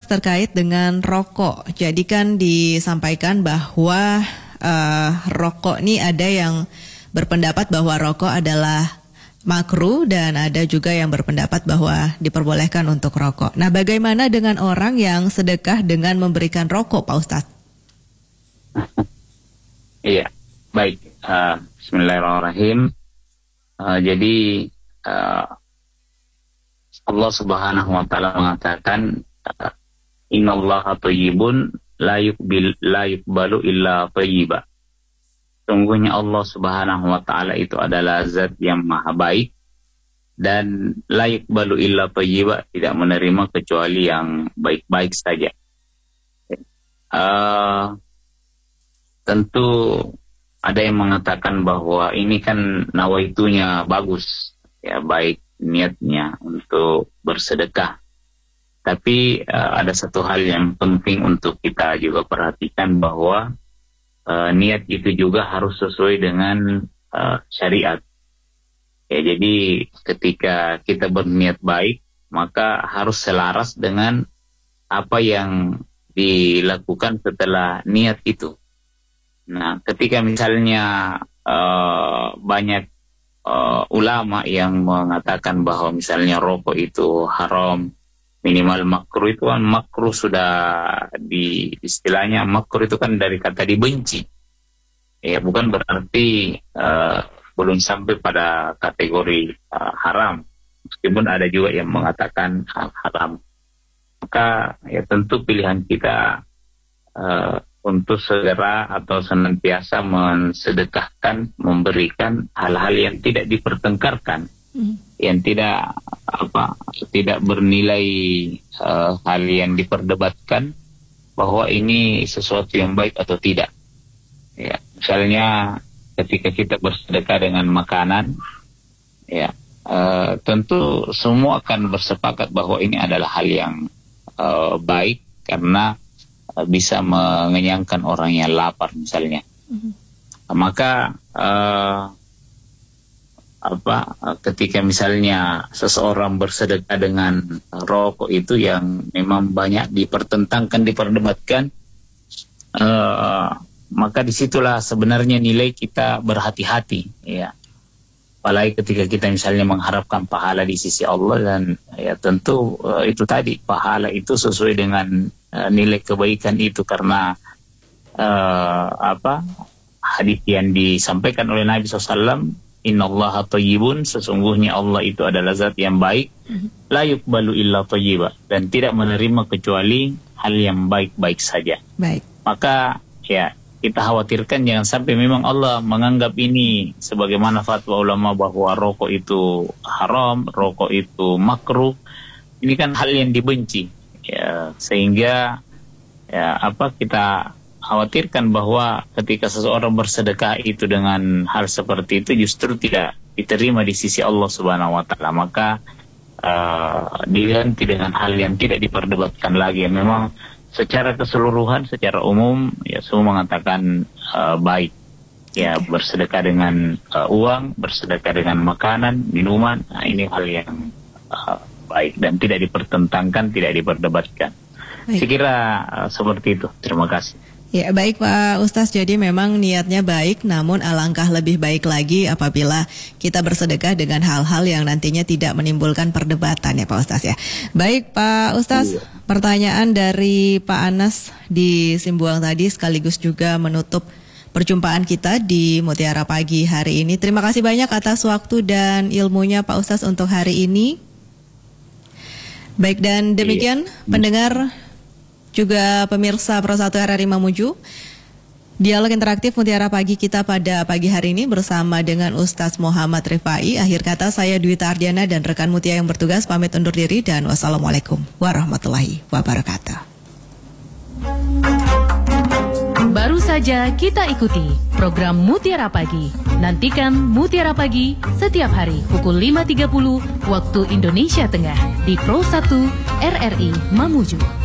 terkait dengan rokok. Jadi kan disampaikan bahwa rokok ini ada yang berpendapat bahwa rokok adalah makruh dan ada juga yang berpendapat bahwa diperbolehkan untuk rokok. Nah, bagaimana dengan orang yang sedekah dengan memberikan rokok, Pak Ustadz? Iya, baik. Bismillahirrahmanirrahim. Jadi Allah Subhanahu wa taala mengatakan innallaha thayyibun la yuqbalu illa thayyiba. Sungguhnya Allah Subhanahu wa taala itu adalah zat yang maha baik dan la yuqbalu illa thayyiba, tidak menerima kecuali yang baik-baik saja. Tentu ada yang mengatakan bahwa ini kan nawaitunya bagus, ya, baik niatnya untuk bersedekah. Tapi ada satu hal yang penting untuk kita juga perhatikan, bahwa niat itu juga harus sesuai dengan syariat. Ya, jadi ketika kita berniat baik, maka harus selaras dengan apa yang dilakukan setelah niat itu. Nah, ketika misalnya banyak ulama yang mengatakan bahwa misalnya rokok itu haram, minimal makruh, itu kan makruh sudah di istilahnya makruh itu kan dari kata dibenci. Ya, bukan berarti belum sampai pada kategori haram. Meskipun ada juga yang mengatakan haram. Maka ya tentu pilihan kita untuk segera atau senantiasa mensedekahkan, memberikan hal-hal yang tidak dipertengkarkan, yang tidak bernilai hal yang diperdebatkan bahwa ini sesuatu yang baik atau tidak. Ya, misalnya ketika kita bersedekah dengan makanan, ya tentu semua akan bersepakat bahwa ini adalah hal yang baik karena bisa mengenyangkan orang yang lapar misalnya. Maka ketika misalnya seseorang bersedekah dengan rokok itu yang memang banyak dipertentangkan, diperdebatkan, maka disitulah sebenarnya nilai kita berhati-hati, ya. Apalagi ketika kita misalnya mengharapkan pahala di sisi Allah, dan ya tentu itu tadi, pahala itu sesuai dengan nilai kebaikan itu, karena hadis yang disampaikan oleh Nabi SAW, innallaha thayyibun, sesungguhnya Allah itu adalah zat yang baik, la yuqbalu illa thayyiba, dan tidak menerima kecuali hal yang baik-baik saja. Baik. Maka ya kita khawatirkan jangan sampai memang Allah menganggap ini sebagaimana fatwa ulama bahwa rokok itu haram, rokok itu makruh. Ini kan hal yang dibenci, ya, sehingga ya kita khawatirkan bahwa ketika seseorang bersedekah itu dengan hal seperti itu justru tidak diterima di sisi Allah Subhanahu wa taala. Maka diganti dengan hal yang tidak diperdebatkan lagi. Memang secara keseluruhan, secara umum, ya semua mengatakan baik. Ya, bersedekah dengan uang, bersedekah dengan makanan, minuman, nah ini hal yang baik dan tidak dipertentangkan, tidak diperdebatkan. Saya kira seperti itu. Terima kasih. Ya, baik Pak Ustadz, jadi memang niatnya baik, namun alangkah lebih baik lagi apabila kita bersedekah dengan hal-hal yang nantinya tidak menimbulkan perdebatan, ya Pak Ustadz, ya. Baik Pak Ustadz, pertanyaan dari Pak Anas di Simbuang tadi sekaligus juga menutup perjumpaan kita di Mutiara Pagi hari ini. Terima kasih banyak atas waktu dan ilmunya Pak Ustadz untuk hari ini. Baik, dan demikian pendengar juga pemirsa Pro 1 RRI Mamuju, dialog interaktif Mutiara Pagi kita pada pagi hari ini bersama dengan Ustadz Muhammad Rifai. Akhir kata saya Dwi Tardiana dan rekan Mutia yang bertugas pamit undur diri, dan wassalamualaikum warahmatullahi wabarakatuh. Baru saja kita ikuti program Mutiara Pagi. Nantikan Mutiara Pagi setiap hari pukul 5.30 waktu Indonesia Tengah di Pro 1 RRI Mamuju.